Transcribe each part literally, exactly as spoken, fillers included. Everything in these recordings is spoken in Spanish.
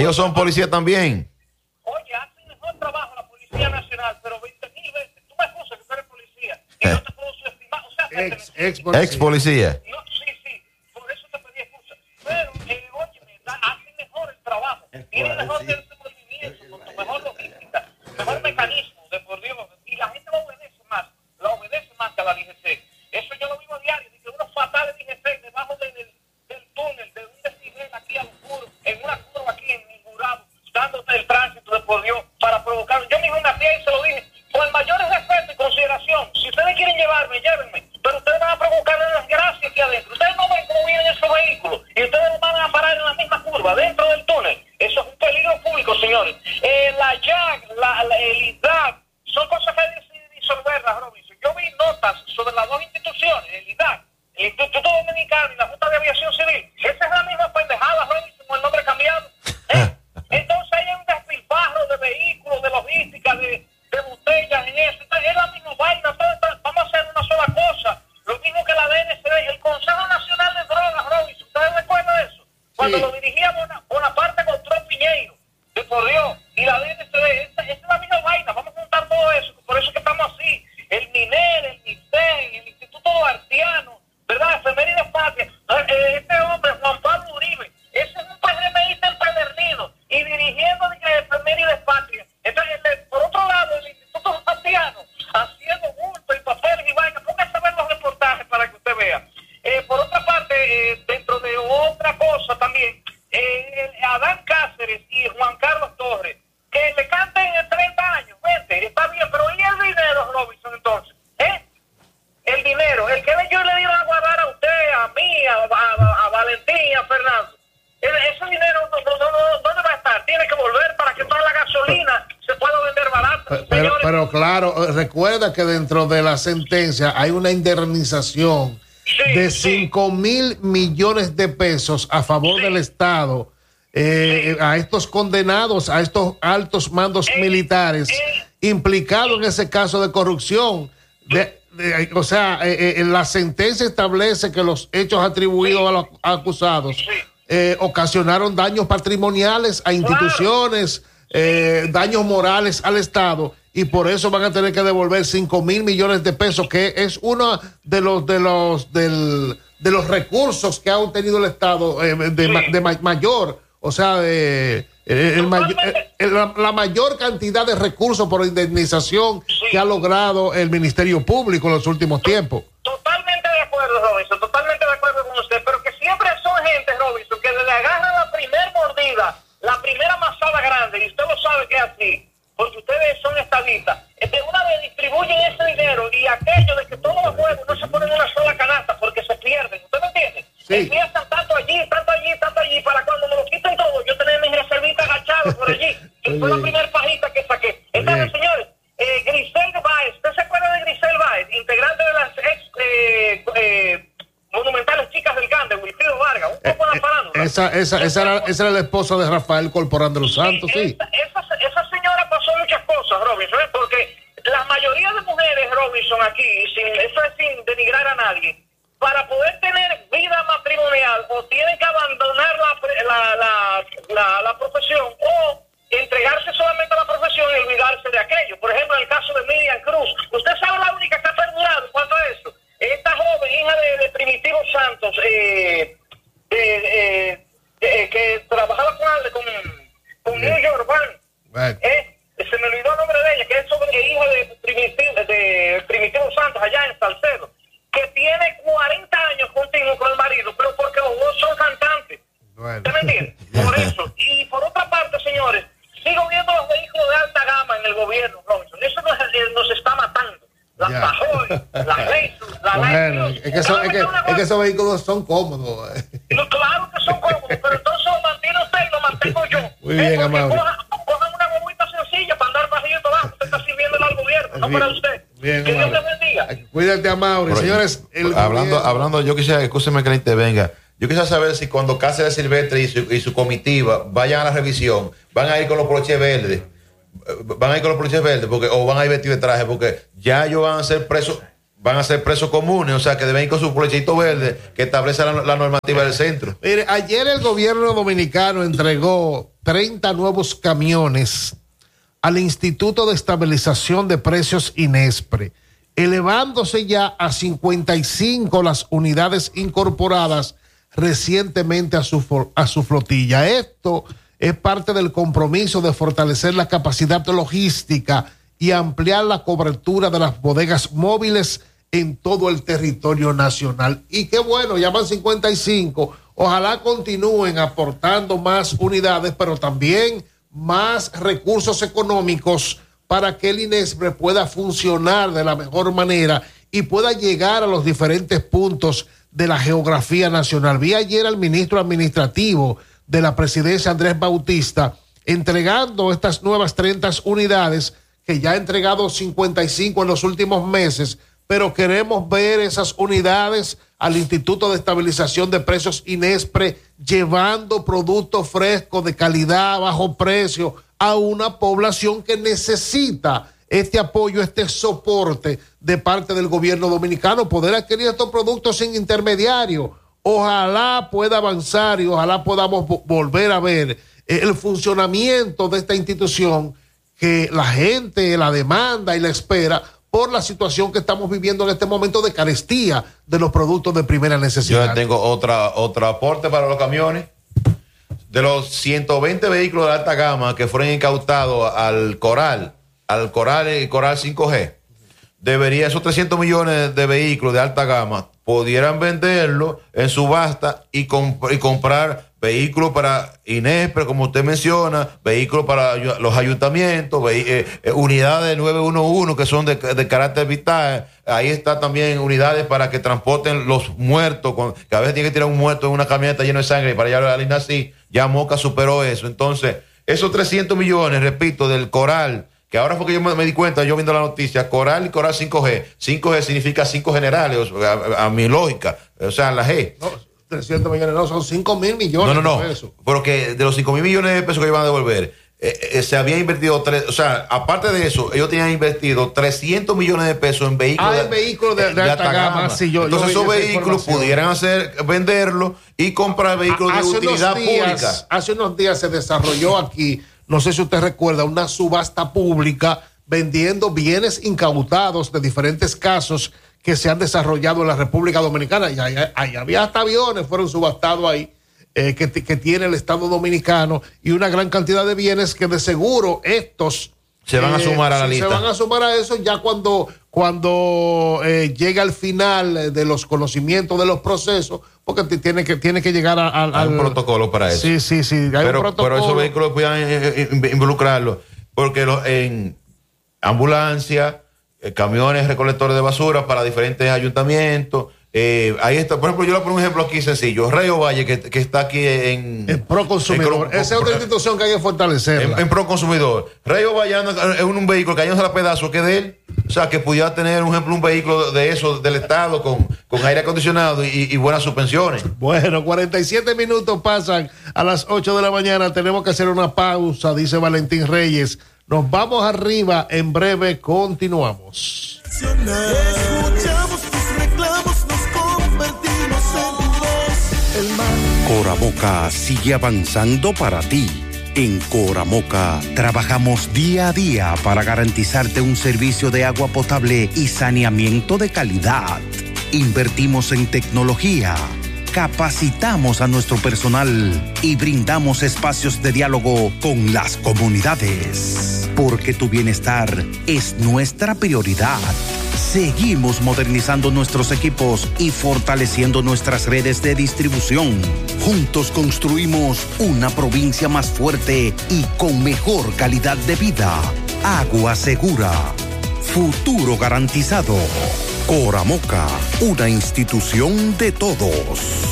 Ellos son policías también. Oye, hacen mejor trabajo la Policía Nacional, pero veinte mil veces. Tú me excusas que tú eres policía y no te puedo subestimar. O sea, Ex, ex policía. Ex policía. No, sí, sí, por eso te pedí excusa. Pero, eh, oye, hacen mejor el trabajo. Tienen mejor desenvolvimiento, con mejor logística, mejor mecanismo, de por Dios. Y la gente lo obedece más, la obedece más que a la D G C. Eso yo lo vivo a diario, de que unos fatales D G C debajo del, del, del túnel, de un desnivel aquí a los muros, en una curva aquí en mi jurado, dándote el tránsito de por Dios para provocar. Yo mismo me apié y se lo dije, con el mayor respeto y consideración. Si ustedes quieren llevarme, llévenme, pero ustedes van a provocar las gracias aquí adentro. Ustedes no ven cómo vienen esos vehículos y ustedes no van a parar en la misma curva, dentro del túnel. Eso es un peligro público, señores. Eh, la J A G, la, la, el I D A C, son cosas que hay que disolverlas, Robinson. Yo vi notas sobre las dos instituciones, el I D A C, el Instituto Dominicano y la Junta de Aviación Civil. Esa es la misma pendejada, Robinson, con el nombre cambiado. ¿Eh? Entonces hay un despilfarro de vehículos, de logística, de, de botellas en eso. Entonces, es la misma vaina. Todo, vamos a hacer una sola cosa. Lo mismo que la D N C D, el Consejo Nacional de Drogas, Robinson. ¿Ustedes recuerdan de eso? Cuando sí. Lo dirigía Bona, Bonaparte contra Piñeiro, de por Dios, y la D N C D, esa, esa es la misma vaina. Vamos a juntar todo eso. Por eso es que estamos así. El MINER, el MISEN, el Instituto Duartiano, ¿verdad? Efemérides Patria. Este hombre, Juan Pablo Uribe, ese es un PRMista empedernido y dirigiendo de Efemérides Patria. Entonces, por otro lado, el Instituto Duartiano, haciendo bulto y papeles y vainas. Póngase a ver los reportajes para que usted vea. Eh, por otra parte, eh, dentro de otra cosa también, eh, Adán Cáceres y Juan Carlos Torres, que le canten en treinta años, vente, está bien, pero ¿y el dinero, Robinson, entonces? ¿Eh? El dinero, el que ellos le dieron a guardar a usted, a mí, a, a, a Valentín, a Fernando, el, ese dinero, ¿dónde va a estar? Tiene que volver para que toda la gasolina se pueda vender barata. Pero, pero claro, recuerda que dentro de la sentencia hay una indemnización sí, de cinco sí. mil millones de pesos a favor sí. del Estado. Eh, sí. A estos condenados, a estos altos mandos eh, militares eh, implicados en ese caso de corrupción. De, de, o sea, eh, eh, la sentencia establece que los hechos atribuidos sí. a los acusados sí. eh, ocasionaron daños patrimoniales a instituciones, claro. eh, daños morales al Estado, y por eso van a tener que devolver cinco mil millones de pesos, que es uno de los de los del, de los recursos que ha obtenido el Estado eh, de, sí. de, de mayor. O sea, eh, el mayor, el, la, la mayor cantidad de recursos por indemnización sí. que ha logrado el Ministerio Público en los últimos tiempos. Totalmente de acuerdo, Robinson, totalmente de acuerdo con usted, pero que siempre son gente, Robinson, que le agarra la primer mordida, la primera masada grande, y usted lo sabe que es así, porque ustedes son estadistas, de una vez distribuyen ese dinero y aquello de que todos los juegos no se ponen en una sola canasta porque se pierden, ¿usted me entiende? Sí. Empiezan tanto allí, tanto allí, tanto allí, para cuando me lo quiten todo, yo tener mis reservitas agachadas por allí, que fue la primera pajita que saqué. Entonces, bien. Señores, eh, Grisel Báez, ¿usted se acuerda de Grisel Báez, integrante de las ex eh, eh, monumentales chicas del Cande, Wilfrido Vargas, un poco eh, de farándula? Esa, esa, esa, era, esa era la esposa de Rafael Corporán de los Santos, sí. sí. Esa, esa, esa señora pasó muchas cosas, Robinson, ¿eh? Porque la mayoría de mujeres, Robinson, aquí, sin, eso es sin denigrar a nadie, para poder tener vida matrimonial o tienen que abandonar la, la, la, la, la profesión o entregarse solamente a la profesión y olvidarse de aquello. Por ejemplo, en el caso de Miriam Cruz, usted sabe la única que ha perdurado en cuanto a eso. Esta joven, hija de, de Primitivo Santos, eh, eh, eh, eh, que trabajaba con, con, con New York Band, right. eh, se me olvidó el nombre de ella, que es sobre hija de Primitivo, de Primitivo Santos, allá en Salcedo, que tiene cuarenta años continuos con el marido, pero porque los dos son cantantes. Bueno. ¿Usted me entiende? Por eso. Y por otra parte, señores, sigo viendo los vehículos de alta gama en el gobierno, Robinson. Eso nos, nos está matando. Las Tahoe, las Lexus, las bueno, Lexus. Es que, son, es, que, es que esos vehículos son cómodos. No, claro que son cómodos, pero entonces lo mantiene usted y lo mantengo yo. Muy bien, eh, amable. Cojan, cojan una bobita sencilla para andar bajito abajo. Usted está sirviéndole al gobierno, no para usted. Bien, que Dios te bendiga. Cuídate, Amaury. Señores, el hablando, hablando, yo quisiera, escúcheme que le intervenga. Yo quisiera saber si cuando Cáceres Silvestre y su, y su comitiva vayan a la revisión, van a ir con los poloches verdes, van a ir con los poloches verdes, porque, o van a ir vestidos de traje, porque ya ellos van a ser presos, van a ser presos comunes, o sea que deben ir con su polochito verde que establece la, la normativa del centro. Mire, ayer el gobierno dominicano entregó treinta nuevos camiones al Instituto de Estabilización de Precios INESPRE, elevándose ya a cincuenta y cinco las unidades incorporadas recientemente a su, a su flotilla. Esto es parte del compromiso de fortalecer la capacidad logística y ampliar la cobertura de las bodegas móviles en todo el territorio nacional. Y qué bueno, ya van cincuenta y cinco. Ojalá continúen aportando más unidades, pero también más recursos económicos para que el INESPRE pueda funcionar de la mejor manera y pueda llegar a los diferentes puntos de la geografía nacional. Vi ayer al ministro administrativo de la presidencia, Andrés Bautista, entregando estas nuevas treinta unidades, que ya ha entregado cincuenta y cinco en los últimos meses, pero queremos ver esas unidades al Instituto de Estabilización de Precios INESPRE llevando productos frescos de calidad a bajo precio a una población que necesita este apoyo, este soporte de parte del gobierno dominicano, poder adquirir estos productos sin intermediario. Ojalá pueda avanzar y ojalá podamos volver a ver el funcionamiento de esta institución, que la gente la demanda y la espera por la situación que estamos viviendo en este momento de carestía de los productos de primera necesidad. Yo tengo otra, otro aporte para los camiones. De los ciento veinte vehículos de alta gama que fueron incautados al Coral, al Coral y Coral cinco G, debería, esos trescientos millones de vehículos de alta gama pudieran venderlo en subasta y, comp- y comprar vehículos para INESPRE, como usted menciona, vehículos para los ayuntamientos, ve- eh, eh, unidades nueve uno uno que son de, de carácter vital. Ahí está también unidades para que transporten los muertos, con, que a veces tiene que tirar un muerto en una camioneta lleno de sangre y para allá a la INACI. Ya Moca superó eso. Entonces, esos trescientos millones, repito, del Coral, que ahora fue que yo me, me di cuenta, yo viendo la noticia, Coral y Coral cinco G. cinco G significa cinco generales, a, a, a mi lógica, o sea, la G. No, trescientos millones, no, son cinco mil millones no, no, de no, pesos. Porque de los cinco mil millones de pesos que iban a devolver, eh, eh, se había invertido, tres, o sea, aparte de eso, ellos tenían invertido trescientos millones de pesos en vehículos, ah, en vehículos de, de, de alta, alta gama. gama. Sí, yo, Entonces yo esos vehículos pudieran hacer, venderlos y comprar vehículos hace de utilidad días, pública. Hace unos días se desarrolló aquí, no sé si usted recuerda, una subasta pública vendiendo bienes incautados de diferentes casos que se han desarrollado en la República Dominicana. Y ahí, ahí había hasta aviones, fueron subastados ahí, eh, que, que tiene el Estado Dominicano, y una gran cantidad de bienes que de seguro estos se van eh, a sumar a la se, lista. Se van a sumar a eso ya cuando, cuando eh, llega al final de los conocimientos de los procesos, porque tiene que, tiene que llegar a, a, al... Hay un protocolo para eso. Sí, sí, sí. Hay pero, un protocolo. pero esos vehículos puedan involucrarlos, porque los, en ambulancia, eh, camiones recolectores de basura para diferentes ayuntamientos. Eh, ahí está, por ejemplo, yo le pongo un ejemplo aquí sencillo. Rayo Valle, que, que está aquí en... En Proconsumidor. En, Esa es otra institución que hay que fortalecer. En, en Proconsumidor. Rayo Valle es un, un vehículo que hay un pedazo que es de él. O sea, que pudiera tener, un ejemplo, un vehículo de eso, del Estado, con, con aire acondicionado y, y buenas suspensiones. Bueno, cuarenta y siete minutos pasan a las ocho de la mañana. Tenemos que hacer una pausa, dice Valentín Reyes. Nos vamos arriba, en breve continuamos. Escuchamos tus reclamos, nos convertimos en tu voz. El mar. Coramoca sigue avanzando para ti. En Coramoca trabajamos día a día para garantizarte un servicio de agua potable y saneamiento de calidad. Invertimos en tecnología, capacitamos a nuestro personal y brindamos espacios de diálogo con las comunidades. Porque tu bienestar es nuestra prioridad. Seguimos modernizando nuestros equipos y fortaleciendo nuestras redes de distribución. Juntos construimos una provincia más fuerte y con mejor calidad de vida. Agua segura. Futuro garantizado. Coramoca, una institución de todos.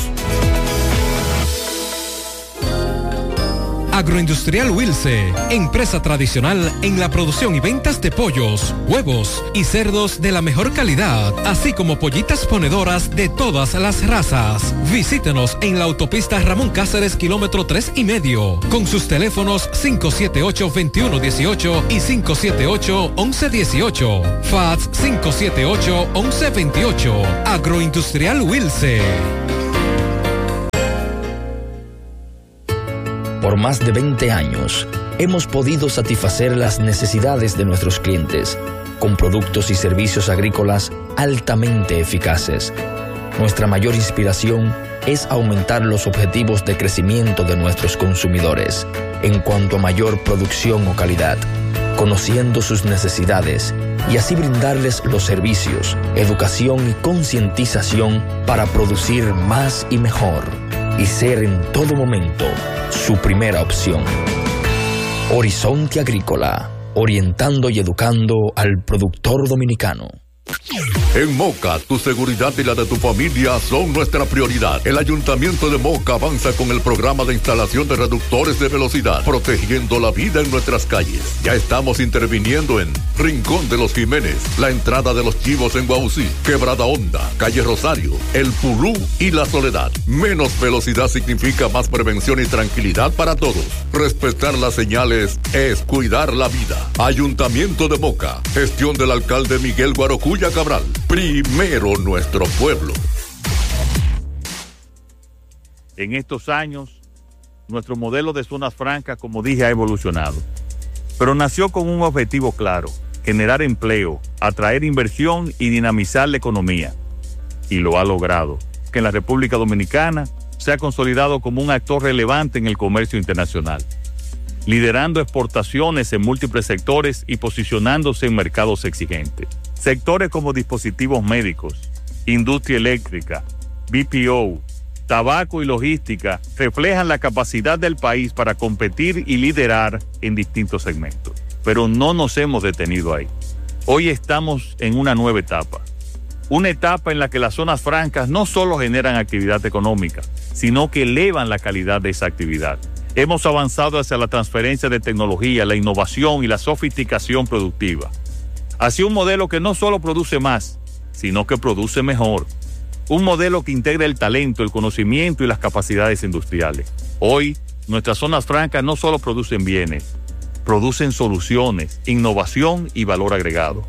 Agroindustrial Wilce, empresa tradicional en la producción y ventas de pollos, huevos y cerdos de la mejor calidad, así como pollitas ponedoras de todas las razas. Visítenos en la autopista Ramón Cáceres, kilómetro tres y medio, con sus teléfonos cinco siete ocho, dos uno uno ocho y cinco siete ocho, once dieciocho. Fax cinco siete ocho, once veintiocho. Agroindustrial Wilce. Por más de veinte años, hemos podido satisfacer las necesidades de nuestros clientes con productos y servicios agrícolas altamente eficaces. Nuestra mayor inspiración es aumentar los objetivos de crecimiento de nuestros consumidores en cuanto a mayor producción o calidad, conociendo sus necesidades y así brindarles los servicios, educación y concientización para producir más y mejor y ser en todo momento su primera opción. Horizonte Agrícola, orientando y educando al productor dominicano. En Moca, tu seguridad y la de tu familia son nuestra prioridad. El Ayuntamiento de Moca avanza con el programa de instalación de reductores de velocidad, protegiendo la vida en nuestras calles. Ya estamos interviniendo en Rincón de los Jiménez, la entrada de los Chivos en Guausí, Quebrada Honda, Calle Rosario, El Pulú y La Soledad. Menos velocidad significa más prevención y tranquilidad para todos. Respetar las señales es cuidar la vida. Ayuntamiento de Moca, gestión del alcalde Miguel Guarocuya Cabral. Primero nuestro pueblo. En estos años, nuestro modelo de zonas francas, como dije, ha evolucionado. Pero nació con un objetivo claro: generar empleo, atraer inversión y dinamizar la economía. Y lo ha logrado, que en la República Dominicana se ha consolidado como un actor relevante en el comercio internacional, liderando exportaciones en múltiples sectores y posicionándose en mercados exigentes. Sectores como dispositivos médicos, industria eléctrica, B P O, tabaco y logística reflejan la capacidad del país para competir y liderar en distintos segmentos. Pero no nos hemos detenido ahí. Hoy estamos en una nueva etapa. Una etapa en la que las zonas francas no solo generan actividad económica, sino que elevan la calidad de esa actividad. Hemos avanzado hacia la transferencia de tecnología, la innovación y la sofisticación productiva, hacia un modelo que no solo produce más, sino que produce mejor. Un modelo que integra el talento, el conocimiento y las capacidades industriales. Hoy, nuestras zonas francas no solo producen bienes, producen soluciones, innovación y valor agregado.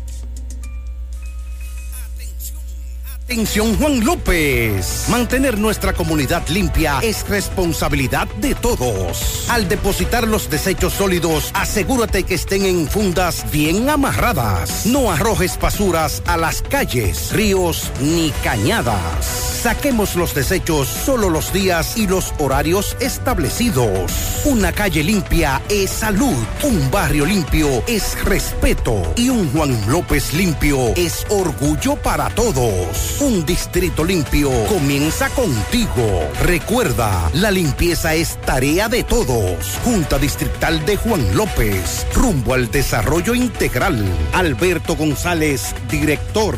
Atención Juan López, mantener nuestra comunidad limpia es responsabilidad de todos. Al depositar los desechos sólidos, asegúrate que estén en fundas bien amarradas. No arrojes basuras a las calles, ríos ni cañadas. Saquemos los desechos solo los días y los horarios establecidos. Una calle limpia es salud, un barrio limpio es respeto y un Juan López limpio es orgullo para todos. Un distrito limpio comienza contigo. Recuerda, la limpieza es tarea de todos. Junta Distrital de Juan López, rumbo al desarrollo integral. Alberto González, director.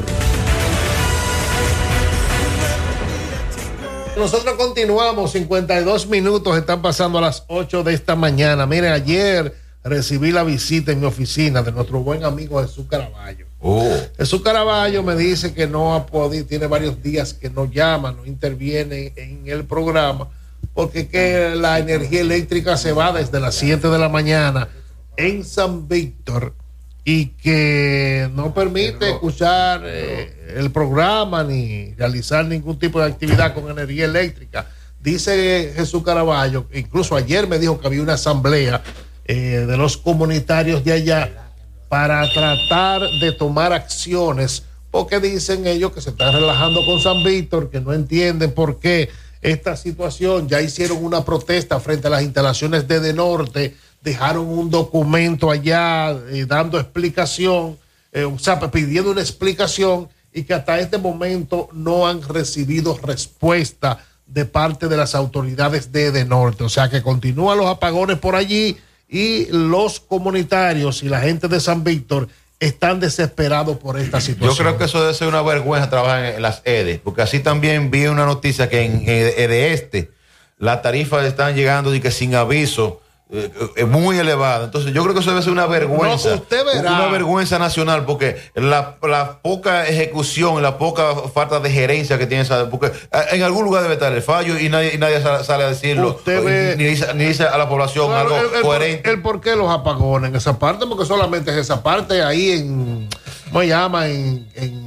Nosotros continuamos, cincuenta y dos minutos, están pasando a las ocho de esta mañana. Miren, ayer recibí la visita en mi oficina de nuestro buen amigo Jesús Caraballo. Oh. Jesús Caraballo me dice que no ha podido, tiene varios días que no llama, no interviene en el programa, porque que la energía eléctrica se va desde las siete de la mañana en San Víctor y que no permite escuchar eh, el programa ni realizar ningún tipo de actividad con energía eléctrica. Dice Jesús Caraballo, incluso ayer me dijo que había una asamblea eh, de los comunitarios de allá para tratar de tomar acciones, porque dicen ellos que se están relajando con San Víctor, que no entienden por qué esta situación. Ya hicieron una protesta frente a las instalaciones de Edenorte, dejaron un documento allá eh, dando explicación, eh, o sea, pidiendo una explicación, y que hasta este momento no han recibido respuesta de parte de las autoridades de Edenorte. O sea, que continúan los apagones por allí y los comunitarios y la gente de San Víctor están desesperados por esta situación. Yo creo que eso debe ser una vergüenza trabajar en las E D E, porque así también vi una noticia que en E D E Este las tarifas están llegando y que sin aviso es eh, muy elevada. Entonces yo creo que eso debe ser una vergüenza, no, usted verá. Una vergüenza nacional, porque la, la poca ejecución, la poca falta de gerencia que tiene esa, porque en algún lugar debe estar el fallo y nadie, y nadie sale a decirlo. Usted ve, ni, dice, ni dice a la población no, algo el, el, coherente. El, el por qué los apagones en esa parte, porque solamente es esa parte ahí en, ¿cómo se llama? En, en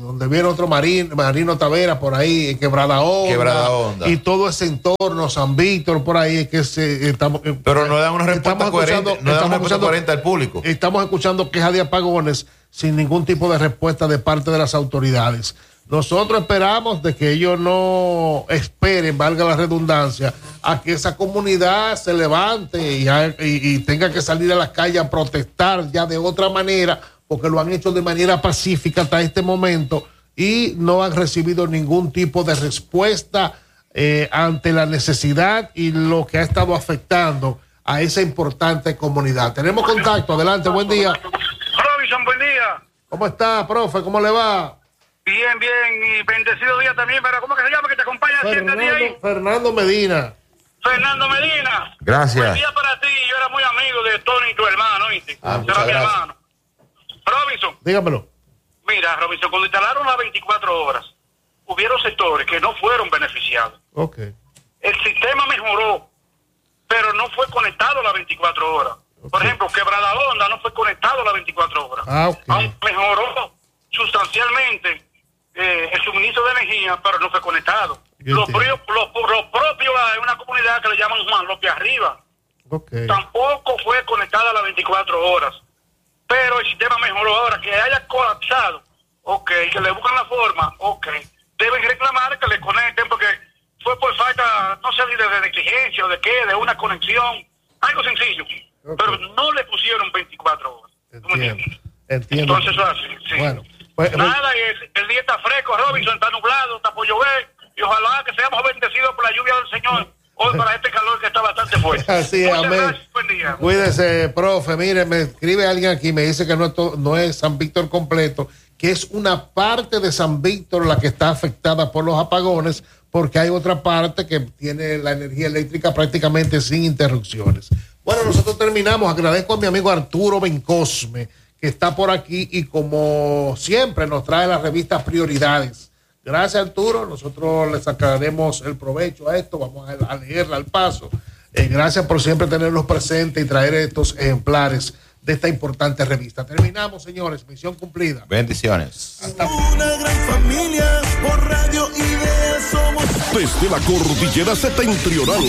donde viene otro Marino, Marino Tavera por ahí, Quebrada Honda, Quebrada Honda. y todo ese entorno, San Víctor, por ahí, es que se, estamos... Pero no dan una respuesta coherente, no dan una respuesta coherente al público. Estamos escuchando quejas de apagones sin ningún tipo de respuesta de parte de las autoridades. Nosotros esperamos de que ellos no esperen, valga la redundancia, a que esa comunidad se levante y, a, y, y tenga que salir a la calle a protestar ya de otra manera, porque lo han hecho de manera pacífica hasta este momento y no han recibido ningún tipo de respuesta eh, ante la necesidad y lo que ha estado afectando a esa importante comunidad. Tenemos contacto, adelante, buen día. Robinson, buen día. ¿Cómo está, profe? ¿Cómo le va? Bien, bien, y bendecido día también, pero ¿cómo que se llama que te acompaña siempre día ahí? Fernando, Fernando Medina. Fernando Medina. Gracias. Buen día para ti, yo era muy amigo de Tony, tu hermano, ¿viste? Ah, Era muchas mi gracias. hermano. Robinson, Dígamelo. mira, Robinson, cuando instalaron las veinticuatro horas, hubieron sectores que no fueron beneficiados. Ok. El sistema mejoró, pero no fue conectado a las veinticuatro horas. Por Ok. ejemplo, Quebrada Honda no fue conectado a las veinticuatro horas. Ah, ok. Aunque mejoró sustancialmente eh, el suministro de energía, pero no fue conectado. Yo Lo, entiendo. propio, lo, lo propio hay una comunidad que le llaman Juan López Arriba. Ok. Tampoco fue conectada a las veinticuatro horas. Pero el sistema mejoró ahora. Que haya colapsado, ok, que le buscan la forma, ok. Deben reclamar que le conecten porque fue por falta, no sé si de, de negligencia o de qué, de una conexión. Algo sencillo. Ok. Pero no le pusieron veinticuatro horas. ¿Tú me Entiendo. entiendes? Entiendo. Entonces eso es así, sí. Bueno, pues, Nada, y el, el día está fresco, Robinson, está nublado, está por llover, y ojalá que seamos bendecidos por la lluvia del Señor hoy para este calor que está bastante fuerte. así es, Muchas amén. gracias, buen día. Cuídese, profe. Mire, me escribe alguien aquí, me dice que no es, to- no es San Víctor completo, que es una parte de San Víctor la que está afectada por los apagones, porque hay otra parte que tiene la energía eléctrica prácticamente sin interrupciones. Bueno, nosotros terminamos. Agradezco a mi amigo Arturo Bencosme, que está por aquí y como siempre nos trae las revistas Prioridades. Gracias, Arturo. Nosotros le sacaremos el provecho a esto. Vamos a, a leerla al paso. Eh, gracias por siempre tenerlos presentes y traer estos ejemplares de esta importante revista. Terminamos, señores. Misión cumplida. Bendiciones. Una gran familia por Radio Ideal somos. Desde la cordillera septentrional,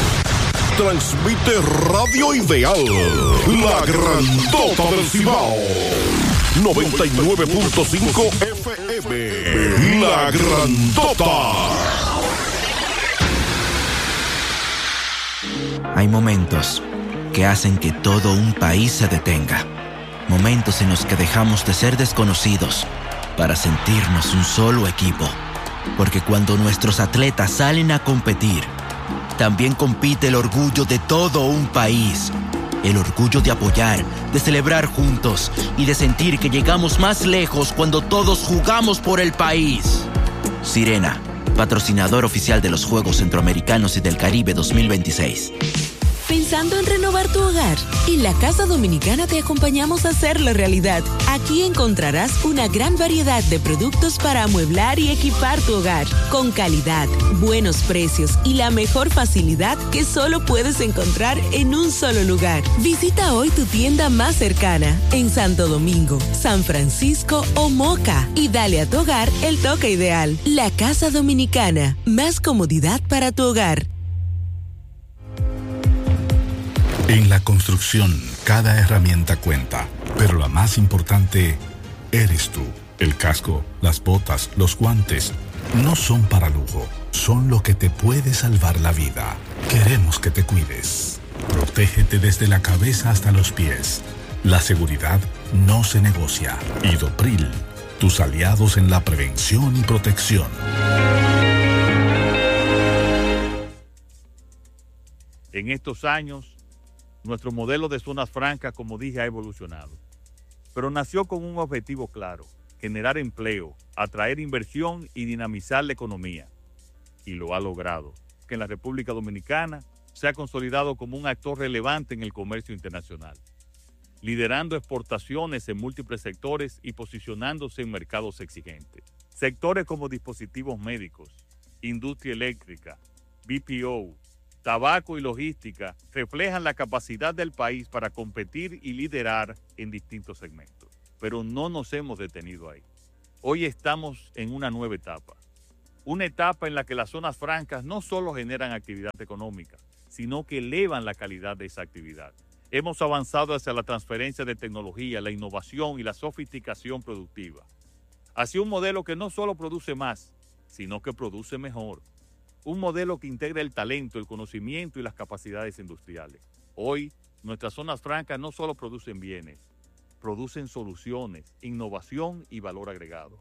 transmite Radio Ideal, la grandota del Cibao. noventa y nueve punto cinco F M, la grandota. Hay momentos que hacen que todo un país se detenga. Momentos en los que dejamos de ser desconocidos para sentirnos un solo equipo. Porque cuando nuestros atletas salen a competir, también compite el orgullo de todo un país. El orgullo de apoyar, de celebrar juntos y de sentir que llegamos más lejos cuando todos jugamos por el país. Sirena, patrocinador oficial de los Juegos Centroamericanos y del Caribe dos mil veintiséis. ¿Pensando en renovar tu hogar? En la Casa Dominicana te acompañamos a hacerlo realidad. Aquí encontrarás una gran variedad de productos para amueblar y equipar tu hogar, con calidad, buenos precios y la mejor facilidad que solo puedes encontrar en un solo lugar. Visita hoy tu tienda más cercana, en Santo Domingo, San Francisco o Moca, y dale a tu hogar el toque ideal. La Casa Dominicana, más comodidad para tu hogar. En la construcción, cada herramienta cuenta, pero la más importante eres tú. El casco, las botas, los guantes, no son para lujo, son lo que te puede salvar la vida. Queremos que te cuides. Protégete desde la cabeza hasta los pies. La seguridad no se negocia. Idopril, tus aliados en la prevención y protección. En estos años, nuestro modelo de zonas francas, como dije, ha evolucionado. Pero nació con un objetivo claro: generar empleo, atraer inversión y dinamizar la economía. Y lo ha logrado, que en la República Dominicana se ha consolidado como un actor relevante en el comercio internacional, liderando exportaciones en múltiples sectores y posicionándose en mercados exigentes. Sectores como dispositivos médicos, industria eléctrica, B P O, tabaco y logística reflejan la capacidad del país para competir y liderar en distintos segmentos. Pero no nos hemos detenido ahí. hoy estamos en una nueva etapa. Una etapa en la que las zonas francas no solo generan actividad económica, sino que elevan la calidad de esa actividad. Hemos avanzado hacia la transferencia de tecnología, la innovación y la sofisticación productiva. Hacia un modelo que no solo produce más, sino que produce mejor. Un modelo que integra el talento, el conocimiento y las capacidades industriales. Hoy, nuestras zonas francas no solo producen bienes, producen soluciones, innovación y valor agregado.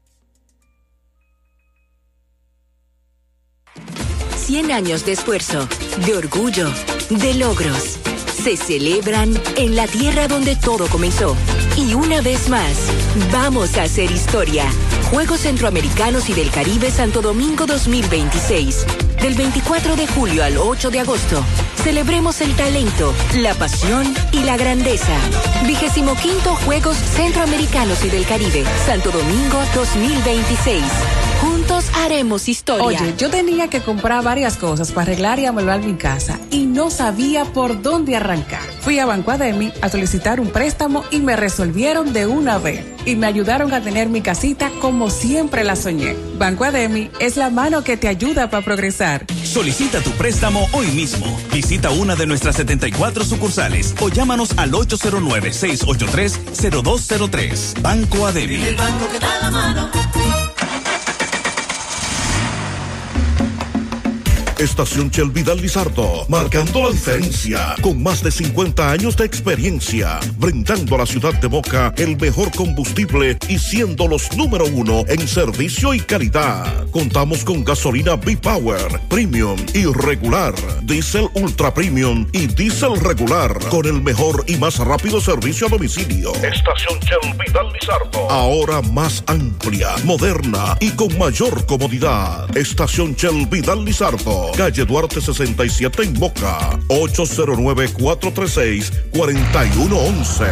cien años de esfuerzo, de orgullo, de logros. Se celebran en la tierra donde todo comenzó. Y una vez más, vamos a hacer historia. Juegos Centroamericanos y del Caribe Santo Domingo dos mil veintiséis. Del veinticuatro de julio al ocho de agosto. Celebremos el talento, la pasión y la grandeza. Vigésimo quinto Juegos Centroamericanos y del Caribe Santo Domingo dos mil veintiséis. Juntos haremos historia. Oye, yo tenía que comprar varias cosas para arreglar y amueblar mi casa y no sabía por dónde arrancar. Fui a Banco Ademi a solicitar un préstamo y me resolvieron de una vez. Y me ayudaron a tener mi casita como siempre la soñé. Banco Ademi es la mano que te ayuda para progresar. Solicita tu préstamo hoy mismo. Visita una de nuestras setenta y cuatro sucursales o llámanos al ocho cero nueve, seis ocho tres, cero dos cero tres. Banco Ademi. El banco que da la mano. Estación Shell Vidal Lizardo, marcando la diferencia, con más de cincuenta años de experiencia, brindando a la ciudad de Moca el mejor combustible y siendo los número uno en servicio y calidad. Contamos con gasolina B-Power, Premium y regular, Diesel Ultra Premium y Diesel regular, con el mejor y más rápido servicio a domicilio. Estación Shell Vidal Lizardo, ahora más amplia, moderna y con mayor comodidad. Estación Shell Vidal Lizardo, calle Duarte sesenta y siete en Moca, ocho cero nueve, cuatro tres seis, cuatro uno uno uno.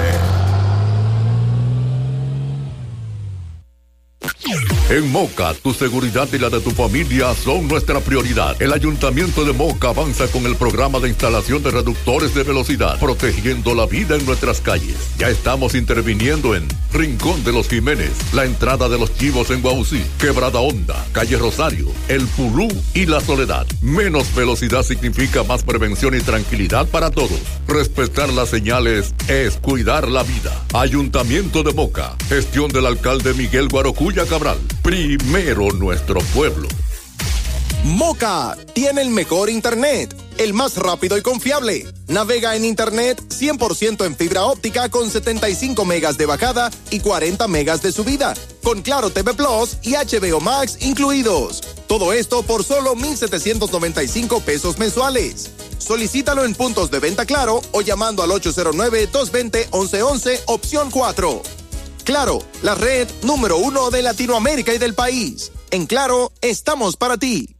En Moca, tu seguridad y la de tu familia son nuestra prioridad. El Ayuntamiento de Moca avanza con el programa de instalación de reductores de velocidad, protegiendo la vida en nuestras calles. Ya estamos interviniendo en Rincón de los Jiménez, la entrada de los Chivos en Guaucí, Quebrada Honda, Calle Rosario, El Pulú y La Soledad. Menos velocidad significa más prevención y tranquilidad para todos. Respetar las señales es cuidar la vida. Ayuntamiento de Moca, gestión del alcalde Miguel Guarocuya Cabral. Primero nuestro pueblo. Moca tiene el mejor internet, el más rápido y confiable. Navega en internet cien por ciento en fibra óptica con setenta y cinco megas de bajada y cuarenta megas de subida, con Claro T V Plus y H B O Max incluidos. Todo esto por solo mil setecientos noventa y cinco pesos mensuales. Solicítalo en puntos de venta Claro o llamando al ocho cero nueve, dos dos cero, once once, opción cuatro. Claro, la red número uno de Latinoamérica y del país. En Claro, estamos para ti.